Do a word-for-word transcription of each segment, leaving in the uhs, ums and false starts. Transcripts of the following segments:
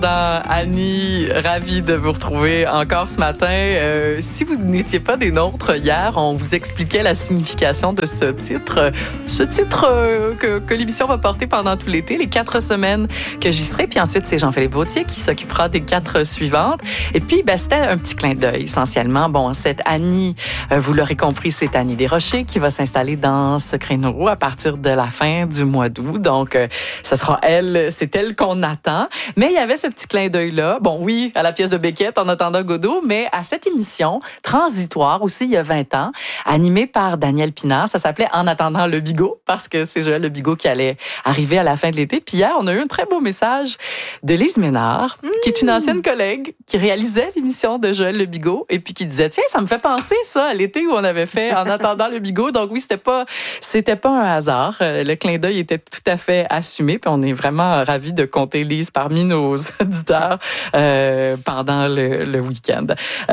Dans Annie, ravie de vous retrouver encore ce matin. Euh, si vous n'étiez pas des nôtres hier, on vous expliquait la signification de ce titre. Ce titre euh, que, que l'émission va porter pendant tout l'été, les quatre semaines que j'y serai. Puis ensuite, c'est Jean-Philippe Vautier qui s'occupera des quatre suivantes. Et puis, ben, c'était un petit clin d'œil, essentiellement. Bon, cette Annie, euh, vous l'aurez compris, c'est Annie Desrochers qui va s'installer dans ce créneau à partir de la fin du mois d'août. Donc, euh, ce sera elle, c'est elle qu'on attend. Mais il y avait ce petit clin d'œil-là. Bon, oui, à la pièce de Beckett, en attendant Godot, mais à cette émission transitoire aussi, il y a vingt ans, animée par Daniel Pinard. Ça s'appelait En attendant le Bigot, parce que c'est Joël Le Bigot qui allait arriver à la fin de l'été. Puis hier, on a eu un très beau message de Lise Ménard, mmh. qui est une ancienne collègue qui réalisait l'émission de Joël Le Bigot et puis qui disait, tiens, ça me fait penser ça à l'été où on avait fait En attendant le Bigot. Donc oui, c'était pas, c'était pas un hasard. Le clin d'œil était tout à fait assumé. Puis on est vraiment ravis de compter Lise parmi nos auditeurs euh, pendant le, le week-end.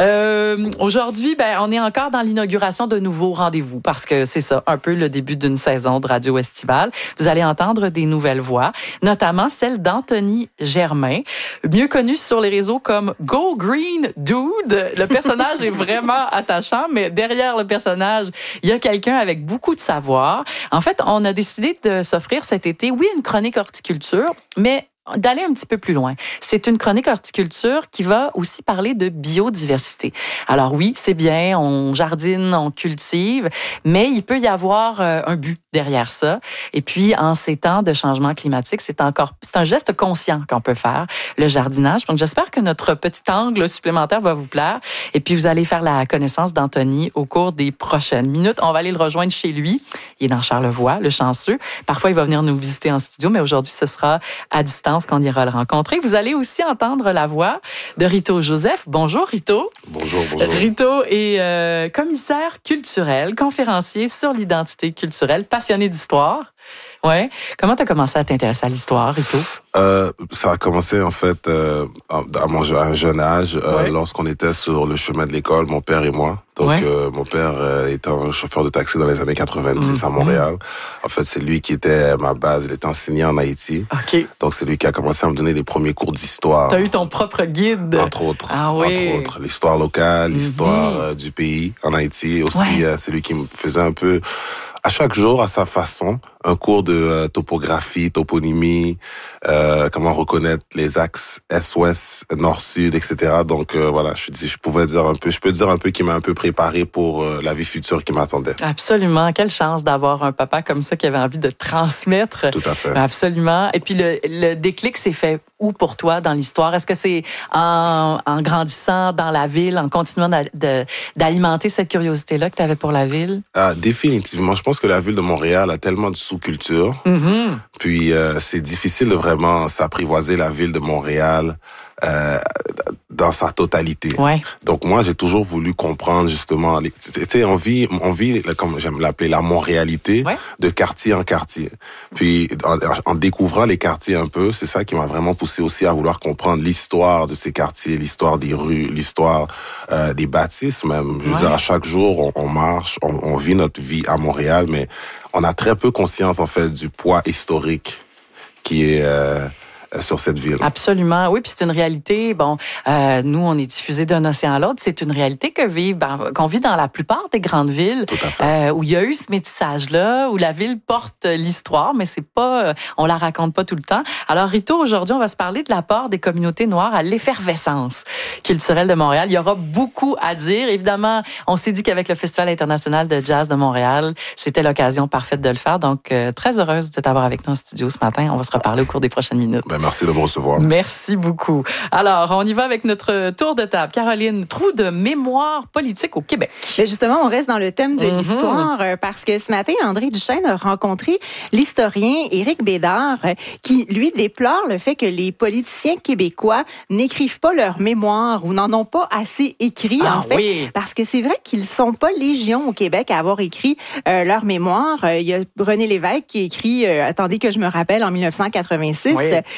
Euh, aujourd'hui, ben, on est encore dans l'inauguration de nouveaux rendez-vous parce que c'est ça, un peu le début d'une saison de radio estivale. Vous allez entendre des nouvelles voix, notamment celle d'Anthony Germain, mieux connu sur les réseaux comme Go Green Dude. Le personnage est vraiment attachant, mais derrière le personnage, il y a quelqu'un avec beaucoup de savoir. En fait, on a décidé de s'offrir cet été, oui, une chronique horticulture, mais d'aller un petit peu plus loin. C'est une chronique horticulture qui va aussi parler de biodiversité. Alors oui, c'est bien, on jardine, on cultive, mais il peut y avoir euh, un but derrière ça. Et puis, en ces temps de changement climatique, c'est encore, c'est un geste conscient qu'on peut faire, le jardinage. Donc, j'espère que notre petit angle supplémentaire va vous plaire. Et puis, vous allez faire la connaissance d'Anthony au cours des prochaines minutes. On va aller le rejoindre chez lui. Il est dans Charlevoix, le chanceux. Parfois, il va venir nous visiter en studio, mais aujourd'hui, ce sera à distance qu'on ira le rencontrer. Vous allez aussi entendre la voix de Rito Joseph. Bonjour, Rito. Bonjour, bonjour. Rito est euh, commissaire culturel, conférencier sur l'identité culturelle, passionné d'histoire. Ouais. Comment tu as commencé à t'intéresser à l'histoire, Rito? Euh, ça a commencé, en fait, euh, à, mon, à un jeune âge, euh, ouais. lorsqu'on était sur le chemin de l'école, mon père et moi. Donc, ouais. euh, mon père euh, était un chauffeur de taxi dans les années quatre-vingt-dix mmh. à Montréal. En fait, c'est lui qui était ma base. Il était enseignant en Haïti. OK. Donc, c'est lui qui a commencé à me donner les premiers cours d'histoire. T'as eu ton propre guide. Entre autres. Ah oui. Entre autres. L'histoire locale, l'histoire mmh. euh, du pays en Haïti. Aussi, ouais. euh, c'est lui qui me faisait un peu, à chaque jour, à sa façon, un cours de euh, topographie, toponymie, euh, comment reconnaître les axes est-ouest, nord-sud, et cetera. Donc euh, voilà, je dis, je pouvais dire un peu, je peux dire un peu qu'il m'a un peu préparé pour euh, la vie future qui m'attendait. Absolument, quelle chance d'avoir un papa comme ça qui avait envie de transmettre. Tout à fait. Absolument. Et puis le, le déclic s'est fait où pour toi dans l'histoire? Est-ce que c'est en, en grandissant dans la ville, en continuant de, de, d'alimenter cette curiosité-là que tu avais pour la ville? Ah, définitivement. Je pense que la ville de Montréal a tellement de sous-culture. Mm-hmm. Puis euh, c'est difficile de vraiment s'apprivoiser la ville de Montréal euh, dans sa totalité. Ouais. Donc moi, j'ai toujours voulu comprendre justement, tu sais, on vit, on vit, comme j'aime l'appeler, la Montréalité, ouais. de quartier en quartier. Puis en, en découvrant les quartiers un peu, c'est ça qui m'a vraiment poussé aussi à vouloir comprendre l'histoire de ces quartiers, l'histoire des rues, l'histoire euh, des bâtisses même. Je veux ouais. dire, à chaque jour, on, on marche, on, on vit notre vie à Montréal, mais on a très peu conscience en fait du poids historique qui est euh, sur cette ville. Absolument, oui, puis c'est une réalité. Bon, euh, nous, on est diffusés d'un océan à l'autre. C'est une réalité que vivent, ben, qu'on vit dans la plupart des grandes villes, Tout à fait. Euh, où il y a eu ce métissage-là, où la ville porte l'histoire, mais c'est pas, on la raconte pas tout le temps. Alors, Rito, aujourd'hui, on va se parler de l'apport des communautés noires à l'effervescence culturelle de Montréal. Il y aura beaucoup à dire. Évidemment, on s'est dit qu'avec le Festival international de jazz de Montréal, c'était l'occasion parfaite de le faire. Donc, euh, très heureuse de t'avoir avec nous en studio ce matin. On va se reparler au cours des prochaines minutes. Ben, merci de me recevoir. Merci beaucoup. Alors, on y va avec notre tour de table. Caroline, trou de mémoire politique au Québec. Mais justement, on reste dans le thème de mm-hmm. l'histoire parce que ce matin, André Duchesne a rencontré l'historien Éric Bédard qui, lui, déplore le fait que les politiciens québécois n'écrivent pas leur mémoire ou n'en ont pas assez écrit, ah, en fait. Oui. Parce que c'est vrai qu'ils sont pas légion au Québec à avoir écrit euh, leur mémoire. Il y a René Lévesque qui a écrit, euh, attendez que je me rappelle, en dix-neuf cent quatre-vingt-six. Oui.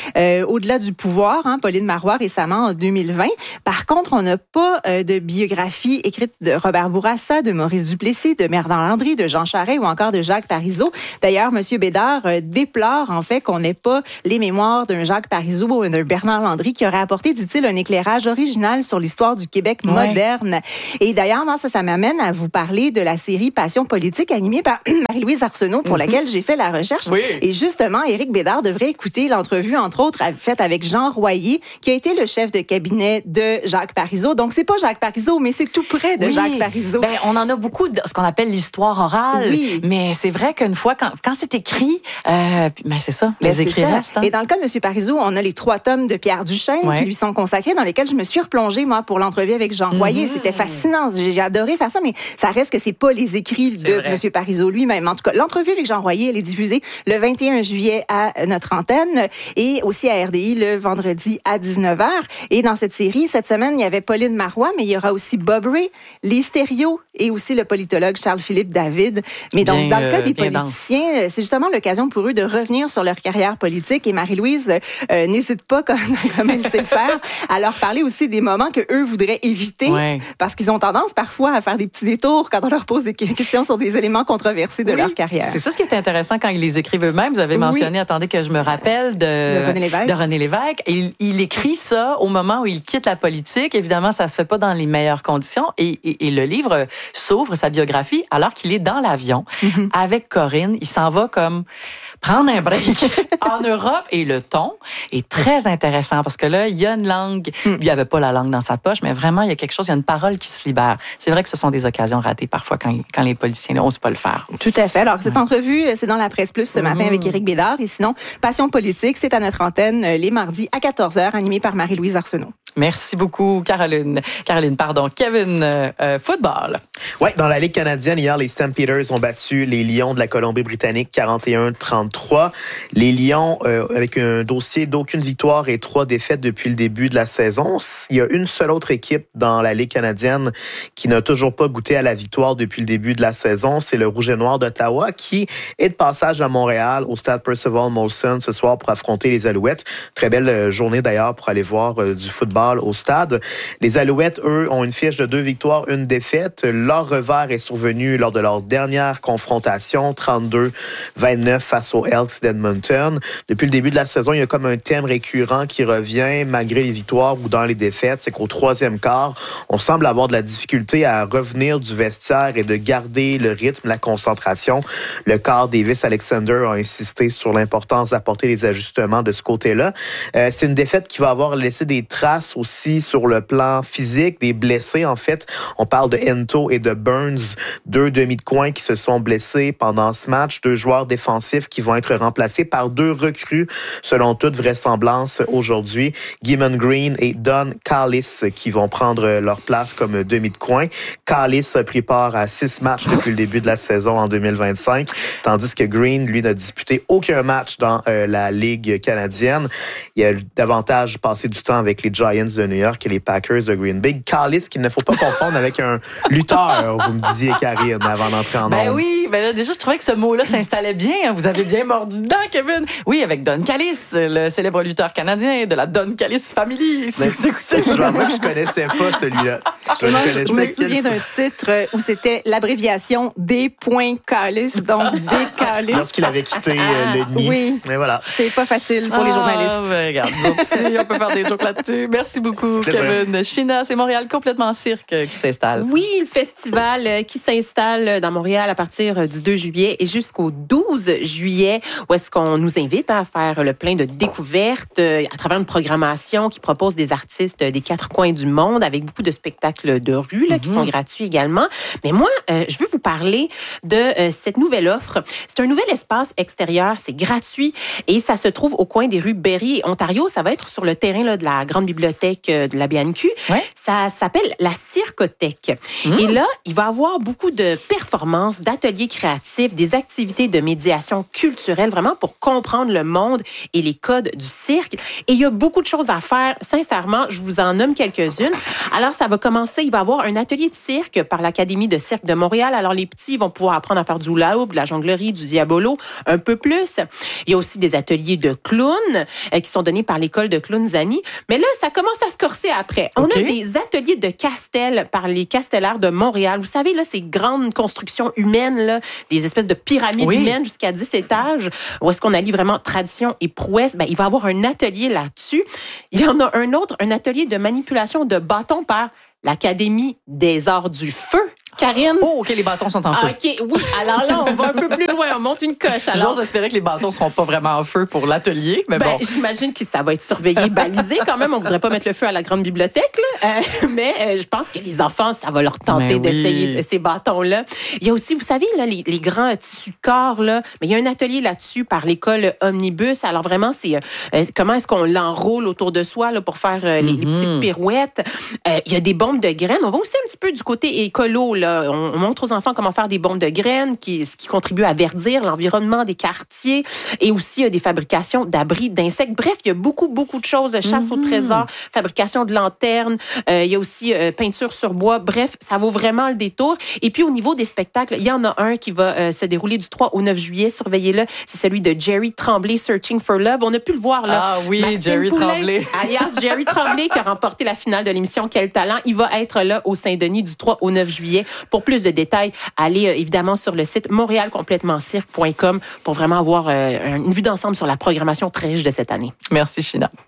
euh, Au-delà du pouvoir, hein, Pauline Marois récemment en deux mille vingt. Par contre, on n'a pas euh, de biographie écrite de Robert Bourassa, de Maurice Duplessis, de Bernard Landry, de Jean Charest ou encore de Jacques Parizeau. D'ailleurs, M. Bédard euh, déplore en fait qu'on n'ait pas les mémoires d'un Jacques Parizeau ou d'un Bernard Landry qui aurait apporté, dit-il, un éclairage original sur l'histoire du Québec ouais. moderne. Et d'ailleurs, moi, ça, ça m'amène à vous parler de la série Passion politique animée par Marie-Louise Arsenault pour mm-hmm. laquelle j'ai fait la recherche. Oui. Et justement, Éric Bédard devrait écouter l'entrevue, entre autres, faite avec Jean Royer, qui a été le chef de cabinet de Jacques Parizeau. Donc, c'est pas Jacques Parizeau, mais c'est tout près de oui. Jacques Parizeau. Ben, on en a beaucoup de ce qu'on appelle l'histoire orale. Oui. Mais c'est vrai qu'une fois, quand, quand c'est écrit, euh, ben c'est ça, ben les écrits restent. Hein. Et dans le cas de M. Parizeau, on a les trois tomes de Pierre Duchesne ouais. qui lui sont consacrés, dans lesquels je me suis replongée, moi, pour l'entrevue avec Jean Royer. Mm-hmm. C'était fascinant. J'ai adoré faire ça, mais ça reste que c'est pas les écrits c'est de vrai. M. Parizeau lui-même. En tout cas, l'entrevue avec Jean Royer, elle est diffusée le vingt et un juillet à notre antenne et aussi à R D I le vendredi à dix-neuf heures. Et dans cette série, cette semaine, il y avait Pauline Marois, mais il y aura aussi Bob Ray, les stéréos et aussi le politologue Charles-Philippe David. Mais donc, bien, dans le cas des euh, politiciens, dense. C'est justement l'occasion pour eux de revenir sur leur carrière politique. Et Marie-Louise euh, n'hésite pas, comme, comme elle sait le faire, à leur parler aussi des moments que eux voudraient éviter, ouais. parce qu'ils ont tendance parfois à faire des petits détours quand on leur pose des questions sur des éléments controversés de oui. leur carrière. C'est ça ce qui est intéressant quand ils les écrivent eux-mêmes. Vous avez mentionné, oui. attendez que je me rappelle, de, de René Lévesque. De René Lévesque. Et il, il écrit ça au moment où il quitte la politique. Évidemment, ça se fait pas dans les meilleures conditions. Et, et, et le livre s'ouvre, sa biographie, alors qu'il est dans l'avion mm-hmm. avec Corinne. Il s'en va comme prendre un break en Europe. Et le ton est très intéressant parce que là, il y a une langue. Mm. Il n'y avait pas la langue dans sa poche, mais vraiment, il y a quelque chose, il y a une parole qui se libère. C'est vrai que ce sont des occasions ratées parfois quand, quand les policiers n'osent pas le faire. Tout à fait. Alors, cette ouais. entrevue, c'est dans la Presse Plus ce matin mm. avec Éric Bédard. Et sinon, Passion politique, c'est à notre antenne les mardis à quatorze heures, animé par Marie-Louise Arsenault. Merci beaucoup, Caroline. Caroline, pardon. Kevin, euh, football. Oui, dans la Ligue canadienne, hier, les Stampeders ont battu les Lions de la Colombie-Britannique quarante et un trente-trois. Les Lions, euh, avec un dossier d'aucune victoire et trois défaites depuis le début de la saison. Il y a une seule autre équipe dans la Ligue canadienne qui n'a toujours pas goûté à la victoire depuis le début de la saison. C'est le Rouge et Noir d'Ottawa qui est de passage à Montréal au stade Percival Molson ce soir pour affronter les Alouettes. Très belle journée d'ailleurs pour aller voir euh, du football au stade. Les Alouettes, eux, ont une fiche de deux victoires, une défaite. Leur revers est survenu lors de leur dernière confrontation, trente-deux vingt-neuf face aux Elks d'Edmonton. Depuis le début de la saison, il y a comme un thème récurrent qui revient malgré les victoires ou dans les défaites. C'est qu'au troisième quart, on semble avoir de la difficulté à revenir du vestiaire et de garder le rythme, la concentration. Le quart Davis-Alexander a insisté sur l'importance d'apporter des ajustements de ce côté-là. Euh, c'est une défaite qui va avoir laissé des traces aussi sur le plan physique, des blessés en fait. On parle de Ento et de Burns, deux demi de coin qui se sont blessés pendant ce match, deux joueurs défensifs qui vont être remplacés par deux recrues, selon toute vraisemblance aujourd'hui, Gimmon Green et Don Callis qui vont prendre leur place comme demi de coin. Callis a pris part à six matchs depuis le début de la saison en deux mille vingt-cinq, tandis que Green, lui, n'a disputé aucun match dans euh, la Ligue canadienne. Il a davantage passé du temps avec les Giants de New York et les Packers de Green Bay. Callis, qu'il ne faut pas confondre avec un lutteur, vous me disiez, Karine, avant d'entrer en Ben ondes. oui, ben là, déjà, je trouvais que ce mot-là s'installait bien. Vous avez bien mordu dedans, Kevin. Oui, avec Don Callis, le célèbre lutteur canadien de la Don Callis Family. Si vous écoutez. Je dois avouer que je connaissais pas celui-là. Je, Moi, je, je me souviens d'un titre où c'était l'abréviation D. Callis, donc D. Callis. Lorsqu'il avait quitté euh, le nid. Oui. Mais voilà. C'est pas facile pour ah, les journalistes. Ben, regarde, aussi, on peut faire des jokes là-dessus. Merci beaucoup, Plaisir. Kevin. China, c'est Montréal complètement cirque qui s'installe. Oui, le festival qui s'installe dans Montréal à partir du deux juillet et jusqu'au douze juillet, où est-ce qu'on nous invite à faire le plein de découvertes à travers une programmation qui propose des artistes des quatre coins du monde avec beaucoup de spectacles de rue là, mm-hmm. qui sont gratuits également. Mais moi, euh, je veux vous parler de euh, cette nouvelle offre. C'est un nouvel espace extérieur, c'est gratuit et ça se trouve au coin des rues Berry et Ontario. Ça va être sur le terrain là, de la grande bibliothèque de la B N Q. Ouais. Ça s'appelle la Circothèque. Mmh. Et là, il va y avoir beaucoup de performances, d'ateliers créatifs, des activités de médiation culturelle, vraiment pour comprendre le monde et les codes du cirque. Et il y a beaucoup de choses à faire. Sincèrement, je vous en nomme quelques-unes. Alors, ça va commencer commencer, il va y avoir un atelier de cirque par l'Académie de cirque de Montréal. Alors, les petits vont pouvoir apprendre à faire du hula hoop, de la jonglerie, du diabolo, un peu plus. Il y a aussi des ateliers de clowns euh, qui sont donnés par l'école de clowns Zani. Mais là, ça commence à se corser après. On okay. a des ateliers de castel par les castellaires de Montréal. Vous savez, là, ces grandes constructions humaines, là, des espèces de pyramides oui. humaines jusqu'à dix étages, où est-ce qu'on allie vraiment tradition et prouesse. Ben, il va y avoir un atelier là-dessus. Il y en a un autre, un atelier de manipulation de bâtons par l'Académie des arts du feu. Karine? Oh, OK, les bâtons sont en feu. OK, oui. Alors là, on va un peu plus loin. On monte une coche. Alors... J'ose espérer que les bâtons ne seront pas vraiment en feu pour l'atelier, mais ben, bon. J'imagine que ça va être surveillé, balisé quand même. On ne voudrait pas mettre le feu à la grande bibliothèque, là. Euh, mais euh, je pense que les enfants, ça va leur tenter oui. d'essayer ces bâtons-là. Il y a aussi, vous savez, là, les, les grands tissus de corps, là. Mais il y a un atelier là-dessus par l'école Omnibus. Alors vraiment, c'est euh, comment est-ce qu'on l'enroule autour de soi là, pour faire euh, les, mm-hmm. les petites pirouettes. Euh, il y a des bombes de graines. On va aussi un petit peu du côté écolo, là. On, on montre aux enfants comment faire des bombes de graines, qui, ce qui contribue à verdir l'environnement des quartiers, et aussi euh, des fabrications d'abris d'insectes. Bref, il y a beaucoup, beaucoup de choses, de chasse mm-hmm. au trésor, fabrication de lanternes, euh, il y a aussi euh, peinture sur bois. Bref, ça vaut vraiment le détour. Et puis, au niveau des spectacles, il y en a un qui va euh, se dérouler du trois au neuf juillet. Surveillez-le. C'est celui de Jerry Tremblay, Searching for Love. On a pu le voir, là. Ah oui, Maxime Jerry Poulain, Tremblay. alias Jerry Tremblay, qui a remporté la finale de l'émission Quel talent. Il va être là au Saint-Denis du trois au neuf juillet. Pour plus de détails, allez euh, évidemment sur le site montréal complètement cirque point com pour vraiment avoir euh, une vue d'ensemble sur la programmation très riche de cette année. Merci, China.